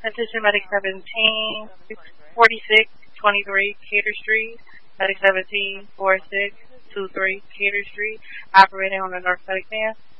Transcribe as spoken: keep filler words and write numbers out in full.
Attention Medic seventeen, forty-six twenty-three Cater Street. Medic seventeen, forty-six twenty-three Cater Street. Operating on the North Medic van.